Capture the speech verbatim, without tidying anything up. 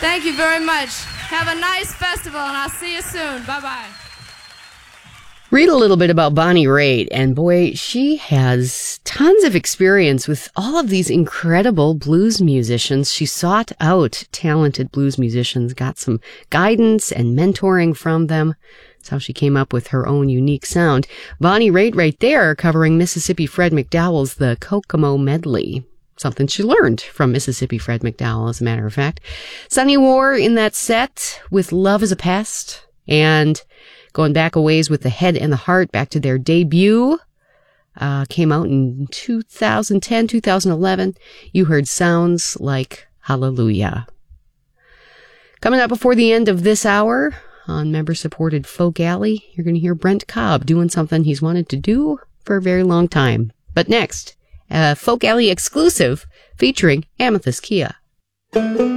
Thank you very much. Have a nice festival, and I'll see you soon. Bye-bye. Read a little bit about Bonnie Raitt, and boy, she has tons of experience with all of these incredible blues musicians. She sought out talented blues musicians, got some guidance and mentoring from them. That's how she came up with her own unique sound. Bonnie Raitt right there covering Mississippi Fred McDowell's The Kokomo Medley. Something she learned from Mississippi Fred McDowell, as a matter of fact. Sunny War in that set with Love is a Pest, and going back a ways with The Head and the Heart, back to their debut. Uh, came out in two thousand ten, two thousand eleven. You heard Sounds Like Hallelujah. Coming up before the end of this hour on member-supported Folk Alley, you're going to hear Brent Cobb doing something he's wanted to do for a very long time. But next, a Folk Alley exclusive featuring Amethyst Kia.